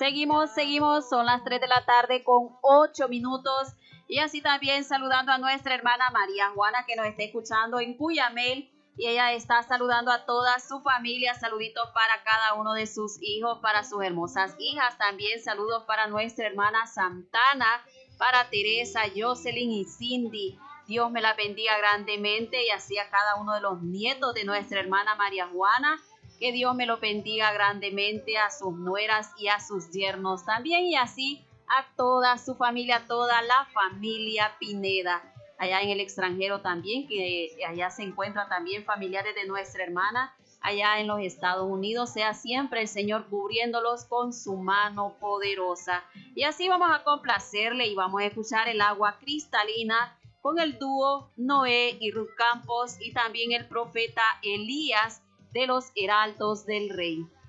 Seguimos, son las 3 de la tarde con 8 minutos. Y así también saludando a nuestra hermana María Juana, que nos está escuchando en Cuyamel. Y ella está saludando a toda su familia. Saluditos para cada uno de sus hijos, para sus hermosas hijas. También saludos para nuestra hermana Santana, para Teresa, Jocelyn y Cindy. Dios me la bendiga grandemente y así a cada uno de los nietos de nuestra hermana María Juana. Que Dios me lo bendiga grandemente, a sus nueras y a sus yernos también, y así a toda su familia, toda la familia Pineda. Allá en el extranjero también, que allá se encuentran también familiares de nuestra hermana, allá en los Estados Unidos. Sea siempre el Señor cubriéndolos con su mano poderosa. Y así vamos a complacerle y vamos a escuchar el agua cristalina con el dúo Noé y Ruth Campos y también el profeta Elías de los Heraldos del Rey.